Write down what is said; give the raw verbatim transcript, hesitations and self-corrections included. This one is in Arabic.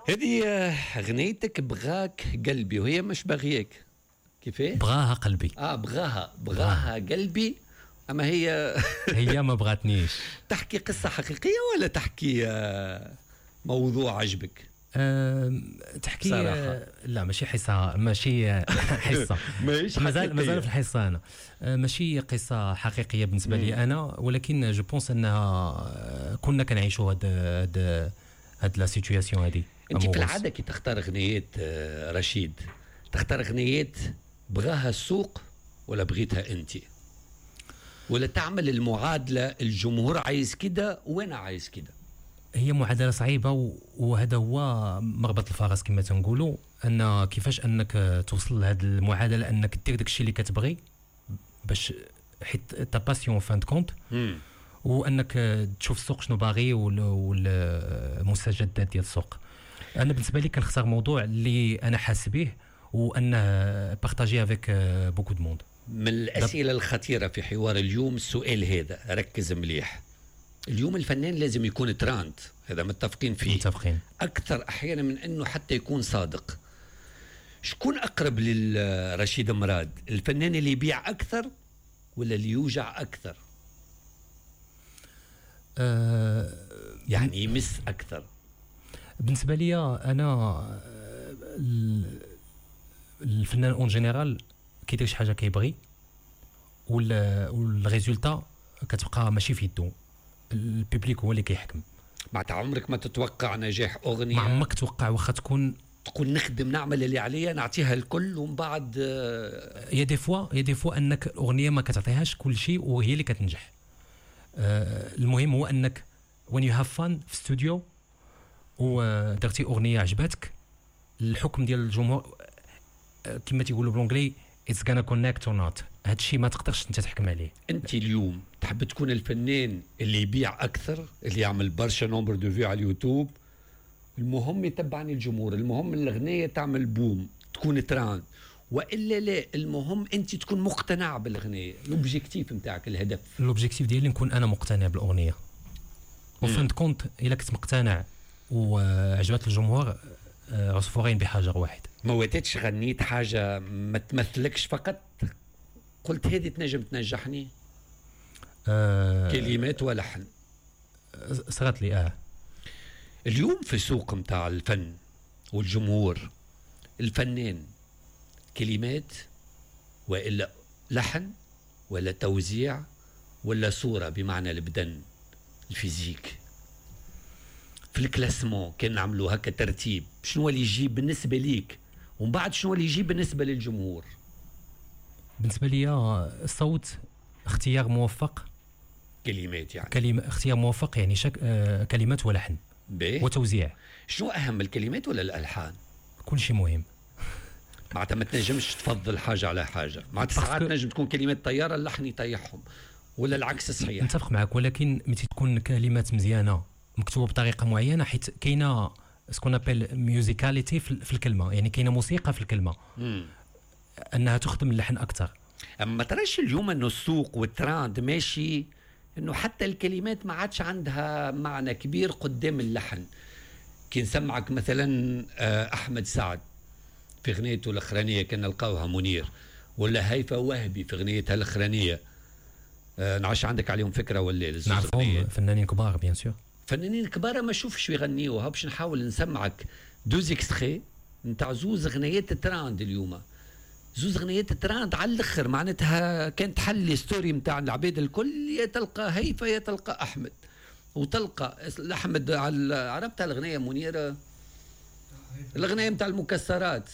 هذه غنيتك بغاك قلبي وهي مش بغيك. كيفاه؟ بغاها قلبي. اه بغاها بغاها قلبي، اما هي هي ما بغاتنيش. تحكي قصة حقيقية ولا تحكي موضوع عجبك؟ أه تحكي صراحة. لا ماشي حصة، ماشي حصة مازال مازال في الحصة أنا. أه ماشي قصة حقيقية بالنسبة لي أنا، ولكن جو بونس أنها كنا كنعيشوا هاد هاد هاد لا سيتوياسيون هادي. أنت في العادة كي تختار غنيات رشيد تختار غنيات بغاها السوق ولا بغيتها أنت؟ ولا تعمل المعادلة الجمهور عايز كده وأنا عايز كده؟ هي معادله صعيبه، وهذا هو مربط الفرس كما تنقولوا، ان كيفاش انك توصل لهذه المعادله، انك دير داكشي اللي كتبغي باش حيت تا باسيون فان كونت، وانك تشوف السوق شنو باغي والمستجدات ديال السوق. انا بالنسبه لي كنختار موضوع اللي انا حاس به وانه بارطاجي افيك بوكو دو موند. من الاسئله الخطيره في حوار اليوم السؤال هذا، ركز مليح. اليوم الفنان لازم يكون تراند، هذا متفقين فيه، متفقين أكثر أحيانا من أنه حتى يكون صادق. شكون أقرب للرشيد مراد؟ الفنان اللي يبيع أكثر ولا اللي يوجع أكثر؟ أه يعني يمس أكثر. بالنسبة لي أنا الفنان اون جينيرال كيدير شي حاجة كيبغي والريزولتا كتبقى ماشي في يدو، الببليك هو اللي كيحكم. معناتها عمرك ما تتوقع نجاح أغنية؟ ما عمرك تتوقع، واخا تكون تقول نخدم نعمل اللي عليا نعطيها الكل ومن بعد يا دي فوا يا دي فوا انك الاغنيه ما كتعطيهاش كل شيء وهي اللي كتنجح. أه المهم هو انك وين يو هاف فان في استوديو ودرتي اغنيه عجبتك، الحكم ديال الجمهور كما تيقولوا بالانجلي اتس غانا كونيكت اور نوت، هذا الشيء ما تقدرش انت تحكم عليه. انت اليوم تحب تكون الفنان اللي يبيع اكثر، اللي يعمل برشا نومبر دو فيو على اليوتيوب، المهم يتبعني الجمهور، المهم الاغنيه تعمل بوم تكون تراند، والا لا المهم انت تكون مقتنع بالاغنيه؟ الاوبجيكتيف نتاعك، الهدف. الاوبجيكتيف ديالي نكون انا مقتنع بالاغنيه، وفين كونت الا كنت مقتنع وعجبت الجمهور عصفورين بحجر واحد. ما واتتش غنيت حاجه ما تمثلكش فقط قلت هذه تنجم تنجحني؟ أه كلمات ولحن صارت لي اه اليوم في سوق متاع الفن والجمهور، الفنان كلمات وإلا لحن ولا توزيع ولا صورة بمعنى البدن الفيزيك؟ في الكلاسمون كان نعملوا هكا ترتيب، شنو اللي يجيب بالنسبة ليك ومن بعد شنو اللي يجيب بالنسبة للجمهور؟ بالنسبة لي الصوت اختيار موفق، كلمات يعني كلمة اختيار موفق يعني شك... آه كلمات ولحن بيه. وتوزيع. شنو أهم، الكلمات ولا الألحان؟ كل شيء مهم. معناتها ما تنجمش تفضل حاجة على حاجة، معناتها ساعات تنجم تكون كلمات طيارة اللحن يطيحهم ولا العكس صحيح؟ نتفق معك، ولكن متى تكون كلمات مزيانة مكتوبة بطريقة معينة، حيت كاينة سكون ابل ميوزيكاليتي في الكلمة، يعني كاينة موسيقى في الكلمة مم. أنها تخدم اللحن أكثر. أما تراش اليوم أنه السوق والتراند ماشي انه حتى الكلمات ما عادش عندها معنى كبير قدام اللحن؟ كي نسمعك مثلا احمد سعد في اغنيته الاخرانيه كان نلقاوها منير، ولا هيفا وهبي في اغنيتها الاخرانيه، نعش عندك عليهم فكره ولا؟ نعرفهم فنانين كبار بيان سور، فنانين كبار ما شوفش يغنيوها، باش نحاول نسمعك دوز اكستري نتاع زوز اغنيات تراند اليوم، زوز غنيات تراند على الاخر، معناتها كانت تحلي ستوري نتاع العباد الكل، يا تلقى هيفا يا تلقى احمد، وتلقى احمد على عرفتها الاغنيه منيره، الاغنيه نتاع المكسرات